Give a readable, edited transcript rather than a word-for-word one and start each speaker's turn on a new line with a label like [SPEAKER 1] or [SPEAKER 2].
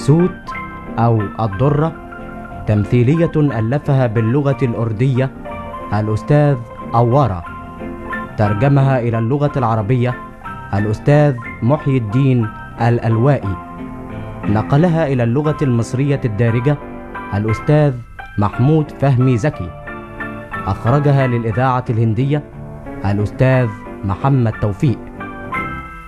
[SPEAKER 1] السوت أو الضرة تمثيلية ألفها باللغة الأردية الأستاذ أوارة، ترجمها إلى اللغة العربية الأستاذ محي الدين الألوائي، نقلها إلى اللغة المصرية الدارجة الأستاذ محمود فهمي زكي، أخرجها للإذاعة الهندية الأستاذ محمد توفيق.